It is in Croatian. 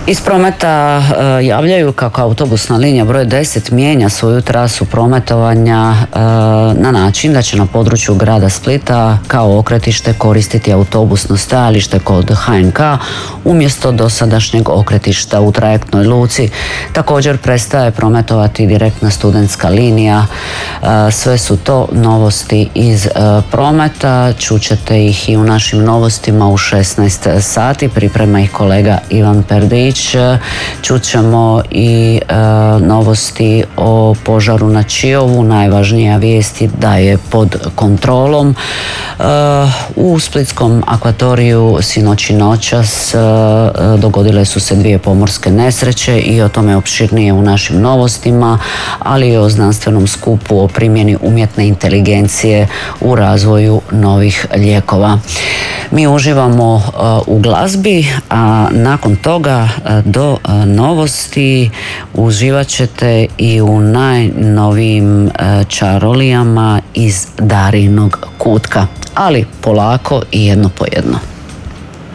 Iz prometa javljaju kako autobusna linija broj 10 mijenja svoju trasu prometovanja na način da će na području grada Splita kao okretište koristiti autobusno stajalište kod HNK umjesto dosadašnjeg okretišta u trajektnoj luci. Također prestaje prometovati direktna studentska linija. Sve su to novosti iz prometa. Čućete ih i u našim novostima u 16 sati. Priprema ih kolega Ivan Perdić. Čućemo i novosti o požaru na Čiovu. Najvažnija vijest je da je pod kontrolom. U splitskom akvatoriju sinoć i noćas dogodile su se 2 pomorske nesreće i o tome opširnije u našim novostima, ali i o znanstvenom skupu o primjeni umjetne inteligencije u razvoju novih lijekova. Mi uživamo u glazbi, a nakon toga do novosti uživat ćete i u najnovijim čarolijama iz Darijinog kutka, ali polako i jedno po jedno.